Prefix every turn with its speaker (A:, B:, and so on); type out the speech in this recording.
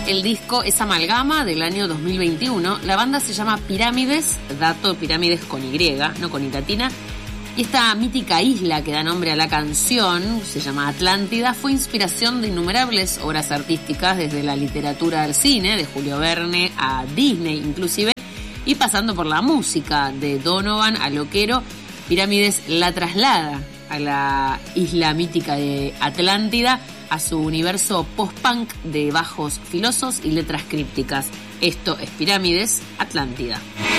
A: el disco es Amalgama del año 2021. La banda se llama Pirámides, dato Pirámides con Y, no con I latina. Y esta mítica isla que da nombre a la canción, se llama Atlántida, fue inspiración de innumerables obras artísticas, desde la literatura al cine, de Julio Verne a Disney inclusive, y pasando por la música, de Donovan a Loquero. Pirámides la traslada a la isla mítica de Atlántida, a su universo post-punk de bajos filosos y letras crípticas. Esto es Pirámides, Atlántida.